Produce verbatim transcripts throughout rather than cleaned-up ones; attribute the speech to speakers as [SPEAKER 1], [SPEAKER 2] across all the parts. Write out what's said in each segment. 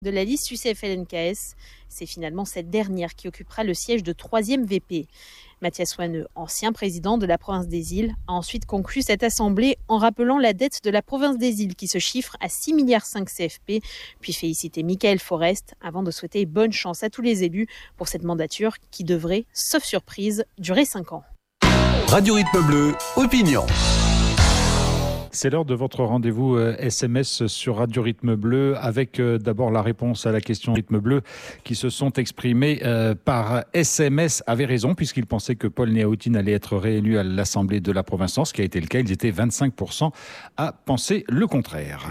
[SPEAKER 1] de la liste U C F L N K S. C'est finalement cette dernière qui occupera le siège de troisième V P. Mathias Wanneux, ancien président de la province des Îles, a ensuite conclu cette assemblée en rappelant la dette de la province des Îles qui se chiffre à six virgule cinq milliards C F P, puis féliciter Michael Forest avant de souhaiter bonne chance à tous les élus pour cette mandature qui devrait, sauf surprise, durer cinq ans.
[SPEAKER 2] Radio Rythme Bleu, opinion.
[SPEAKER 3] C'est l'heure de votre rendez-vous euh, S M S sur Radio Rythme Bleu avec euh, d'abord la réponse à la question Rythme Bleu qui se sont exprimés euh, par S M S avaient raison puisqu'ils pensaient que Paul Néaoutyine allait être réélu à l'Assemblée de la province Nord, ce qui a été le cas. Ils étaient vingt-cinq pour cent à penser le contraire.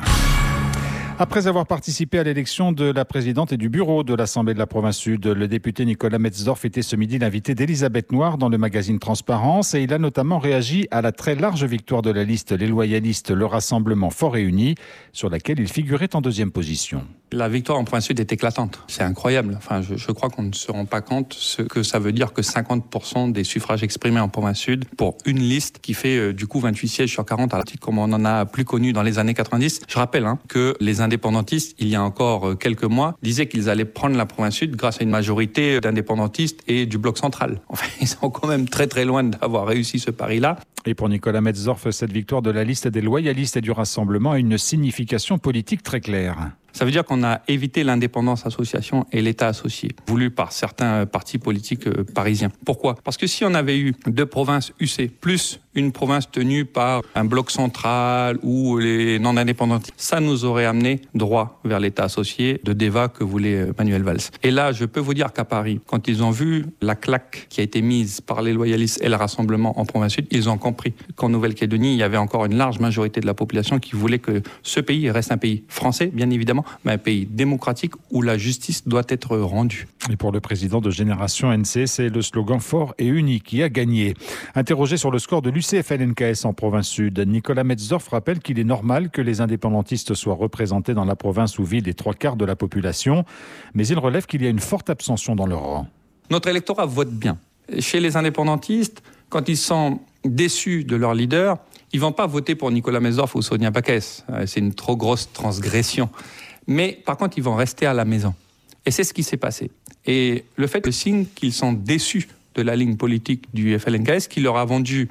[SPEAKER 3] Après avoir participé à l'élection de la présidente et du bureau de l'Assemblée de la province Sud, le député Nicolas Metzdorf était ce midi l'invité d'Elisabeth Noir dans le magazine Transparence et il a notamment réagi à la très large victoire de la liste Les Loyalistes, le Rassemblement Fort et Uni, sur laquelle il figurait en deuxième position.
[SPEAKER 4] La victoire en province Sud est éclatante. C'est incroyable. Enfin, je, je crois qu'on ne se rend pas compte ce que ça veut dire que cinquante pour cent des suffrages exprimés en province Sud pour une liste qui fait euh, du coup vingt-huit sièges sur quarante, à comme on en a plus connu dans les années quatre-vingt-dix. Je rappelle hein, que les indépendantistes, il y a encore quelques mois, disaient qu'ils allaient prendre la province Sud grâce à une majorité d'indépendantistes et du bloc central. Enfin, ils sont quand même très très loin d'avoir réussi ce pari-là.
[SPEAKER 3] Et pour Nicolas Metzdorf, cette victoire de la liste des Loyalistes et du Rassemblement a une signification politique très claire.
[SPEAKER 4] Ça veut dire qu'on a évité l'indépendance association et l'État associé, voulu par certains partis politiques parisiens. Pourquoi ? Parce que si on avait eu deux provinces U C, plus une province tenue par un bloc central ou les non-indépendantistes, ça nous aurait amené droit vers l'État associé de débat que voulait Manuel Valls. Et là, je peux vous dire qu'à Paris, quand ils ont vu la claque qui a été mise par les Loyalistes et le Rassemblement en province Sud, ils ont compris qu'en Nouvelle-Calédonie, il y avait encore une large majorité de la population qui voulait que ce pays reste un pays français, bien évidemment, mais un pays démocratique où la justice doit être rendue.
[SPEAKER 3] Et pour le président de Génération N C, c'est le slogan fort et uni qui a gagné. Interrogé sur le score de l'U C F L N K S en province Sud, Nicolas Metzdorf rappelle qu'il est normal que les indépendantistes soient représentés dans la province où vivent les trois quarts de la population, mais il relève qu'il y a une forte abstention dans leur rang.
[SPEAKER 4] Notre électorat vote bien. Chez les indépendantistes, quand ils sont déçus de leur leader, ils ne vont pas voter pour Nicolas Metzdorf ou Sonia Backès. C'est une trop grosse transgression. Mais par contre, ils vont rester à la maison. Et c'est ce qui s'est passé. Et le fait, le signe qu'ils sont déçus de la ligne politique du F L N K S, qui leur a vendu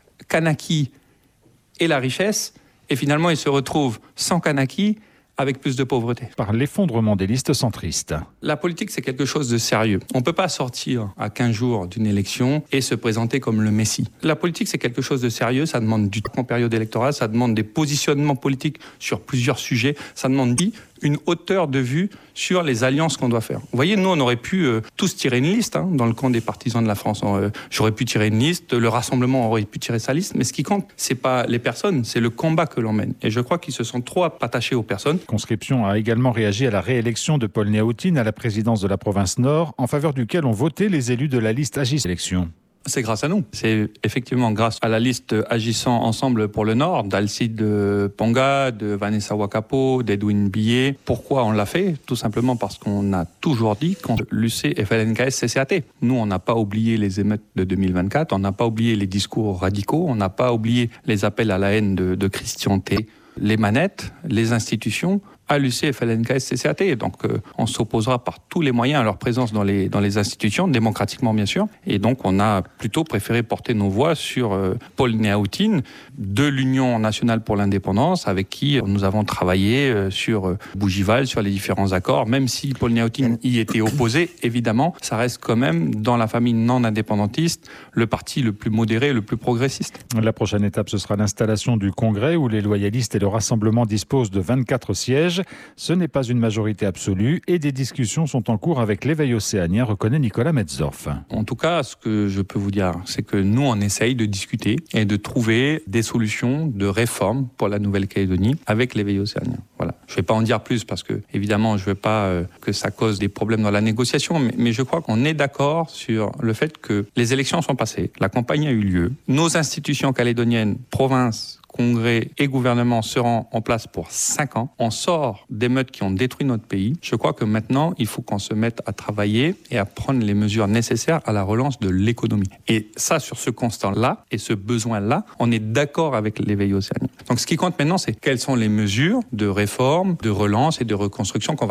[SPEAKER 4] Kanaki et la richesse, et finalement, ils se retrouvent sans Kanaki, avec plus de pauvreté.
[SPEAKER 3] Par l'effondrement des listes centristes.
[SPEAKER 4] La politique, c'est quelque chose de sérieux. On ne peut pas sortir à quinze jours d'une élection et se présenter comme le Messie. La politique, c'est quelque chose de sérieux. Ça demande du temps en période électorale. Ça demande des positionnements politiques sur plusieurs sujets. Ça demande une hauteur de vue sur les alliances qu'on doit faire. Vous voyez, nous, on aurait pu euh, tous tirer une liste hein, dans le camp des partisans de la France. Euh, j'aurais pu tirer une liste, le Rassemblement aurait pu tirer sa liste, mais ce qui compte, c'est pas les personnes, c'est le combat que l'on mène. Et je crois qu'ils se sont trop attachés aux personnes.
[SPEAKER 3] Conscription a également réagi à la réélection de Paul Néaoutyine à la présidence de la province Nord, en faveur duquel ont voté les élus de la liste Agis Élections.
[SPEAKER 4] C'est grâce à nous. C'est effectivement grâce à la liste Agissant Ensemble pour le Nord, d'Alcide Ponga, de Vanessa Wakapo, d'Edwin Billet. Pourquoi on l'a fait ? Tout simplement parce qu'on a toujours dit que l'U C F L N K S C C A T. Nous, on n'a pas oublié les émeutes de deux mille vingt-quatre, on n'a pas oublié les discours radicaux, on n'a pas oublié les appels à la haine de, de Christian T. Les manettes, les institutions, à l'U C F L N K S C C A T. Donc, euh, on s'opposera par tous les moyens à leur présence dans les, dans les institutions, démocratiquement bien sûr. Et donc, on a plutôt préféré porter nos voix sur euh, Paul Néaoutyine de l'Union nationale pour l'indépendance, avec qui nous avons travaillé euh, sur euh, Bougival, sur les différents accords. Même si Paul Néaoutyine y était opposé, évidemment, ça reste quand même, dans la famille non indépendantiste, le parti le plus modéré, le plus progressiste.
[SPEAKER 3] La prochaine étape, ce sera l'installation du Congrès, où les Loyalistes et le Rassemblement disposent de vingt-quatre sièges. Ce n'est pas une majorité absolue et des discussions sont en cours avec l'éveil océanien, reconnaît Nicolas Metzdorf.
[SPEAKER 4] En tout cas, ce que je peux vous dire, c'est que nous, on essaye de discuter et de trouver des solutions de réforme pour la Nouvelle-Calédonie avec l'éveil océanien. Voilà. Je ne vais pas en dire plus parce que, évidemment, je ne veux pas euh, que ça cause des problèmes dans la négociation, mais, mais je crois qu'on est d'accord sur le fait que les élections sont passées, la campagne a eu lieu, nos institutions calédoniennes, provinces, Congrès et gouvernement seront en place pour cinq ans. On sort d'émeutes qui ont détruit notre pays. Je crois que maintenant, il faut qu'on se mette à travailler et à prendre les mesures nécessaires à la relance de l'économie. Et ça, sur ce constat-là et ce besoin-là, on est d'accord avec l'éveil océanien. Donc, ce qui compte maintenant, c'est quelles sont les mesures de réforme, de relance et de reconstruction qu'on va